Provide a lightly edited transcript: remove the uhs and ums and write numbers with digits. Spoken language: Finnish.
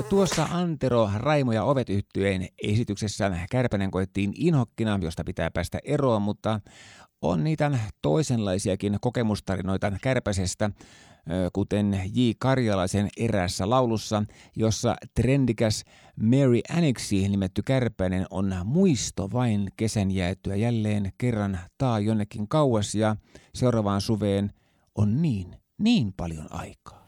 Tuossa Antero, Raimo ja Ovet -yhtyeen esityksessä Kärpänen koettiin inhokkina, josta pitää päästä eroon, mutta on niitä toisenlaisiakin kokemustarinoita Kärpäsestä, kuten J. Karjalaisen eräässä laulussa, jossa trendikäs Mary Annexi nimetty Kärpänen on muisto vain kesän jäätyä jälleen kerran jonnekin kauas ja seuraavaan suveen on niin paljon aikaa.